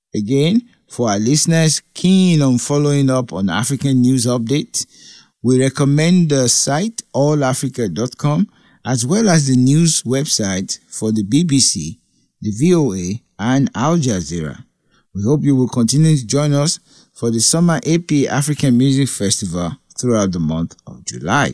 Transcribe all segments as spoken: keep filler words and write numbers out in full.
Again, for our listeners keen on following up on African news updates, we recommend the site all africa dot com as well as the news website for the B B C, the V O A, and Al Jazeera. We hope you will continue to join us for the Summer A P African Music Festival throughout the month of July.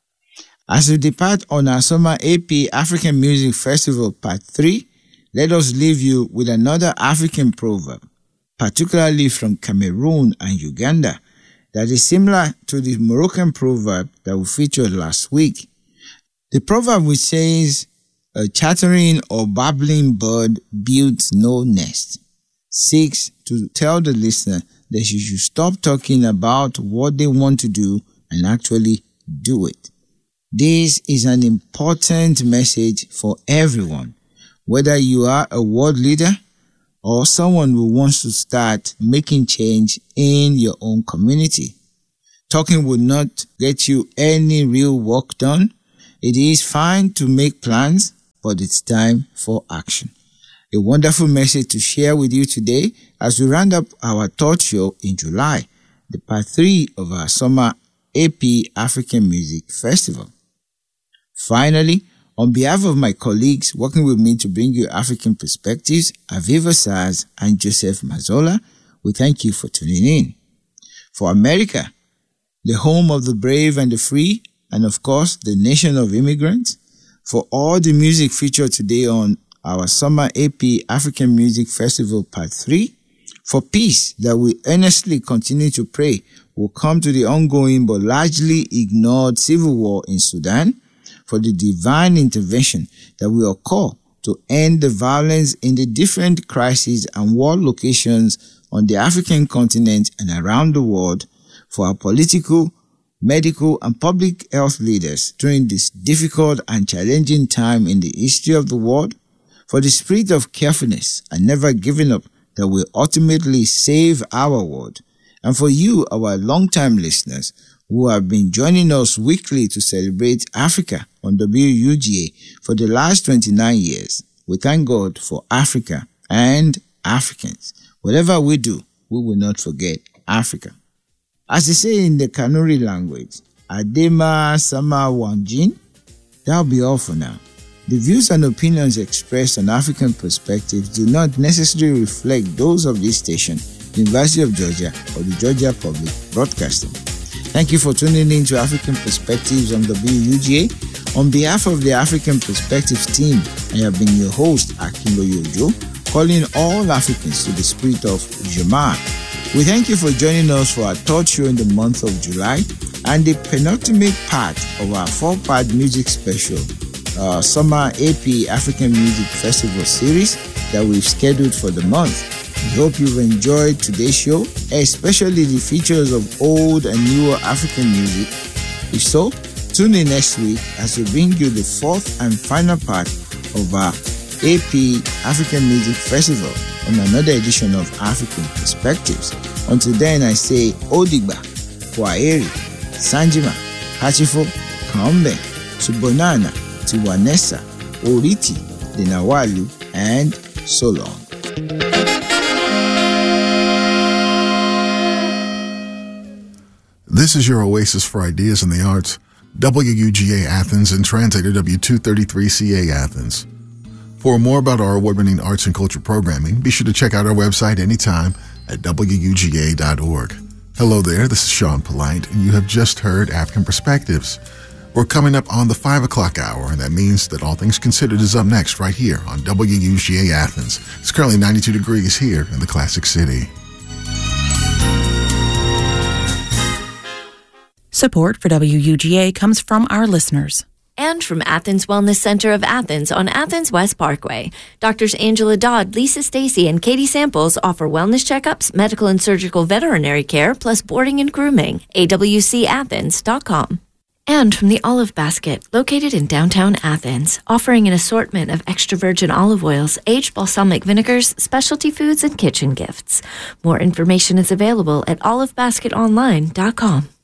As we depart on our Summer A P African Music Festival Part three, let us leave you with another African proverb, particularly from Cameroon and Uganda, that is similar to the Moroccan proverb that we featured last week. The proverb which says, "A chattering or babbling bird builds no nest," seeks to tell the listener that she should stop talking about what they want to do and actually do it. This is an important message for everyone, whether you are a world leader or someone who wants to start making change in your own community. Talking will not get you any real work done. It is fine to make plans, but it's time for action. A wonderful message to share with you today as we round up our third show in July, the part three of our Summer A P African Music Festival. Finally, on behalf of my colleagues working with me to bring you African perspectives, Aviva Saz and Joseph Mazola, we thank you for tuning in. For America, the home of the brave and the free, and of course, the nation of immigrants, for all the music featured today on our Summer A P African Music Festival Part three, for peace that we earnestly continue to pray will come to the ongoing but largely ignored civil war in Sudan, for the divine intervention that will occur to end the violence in the different crises and war locations on the African continent and around the world, for our political, medical, and public health leaders during this difficult and challenging time in the history of the world, for the spirit of carefulness and never giving up that will ultimately save our world, and for you, our long-time listeners, who have been joining us weekly to celebrate Africa on W U G A for the last twenty-nine years. We thank God for Africa and Africans. Whatever we do, we will not forget Africa. As they say in the Kanuri language, Adema Sama Wanjin, that'll be all for now. The views and opinions expressed on African Perspectives do not necessarily reflect those of this station, University of Georgia, or the Georgia Public Broadcasting. Thank you for tuning in to African Perspectives on W U G A. On behalf of the African Perspectives team, I have been your host, Akinloye Ojo, calling all Africans to the spirit of Jama. We thank you for joining us for our third show in the month of July and the penultimate part of our four-part music special, uh, Summer A P African Music Festival series that we've scheduled for the month. We hope you've enjoyed today's show, especially the features of old and newer African music. If so, tune in next week as we bring you the fourth and final part of our A P African Music Festival on another edition of African Perspectives. Until then, I say Odigba, Kwaeri, Sanjima, Hachifo, Kambe, Subonana, Tiwanesa, Oriti, Denawalu, and so long. This is your oasis for ideas in the arts, W U G A Athens and translator W two thirty-three C A Athens. For more about our award-winning arts and culture programming, be sure to check out our website anytime at W U G A dot org. Hello there, this is Sean Polite, and you have just heard African Perspectives. We're coming up on the five o'clock hour, and that means that All Things Considered is up next right here on W U G A Athens. It's currently ninety-two degrees here in the Classic City. Support for W U G A comes from our listeners. And from Athens Wellness Center of Athens on Athens West Parkway. Doctors Angela Dodd, Lisa Stacy, and Katie Samples offer wellness checkups, medical and surgical veterinary care, plus boarding and grooming. A W C athens dot com. And from the Olive Basket, located in downtown Athens, offering an assortment of extra virgin olive oils, aged balsamic vinegars, specialty foods, and kitchen gifts. More information is available at olive basket online dot com.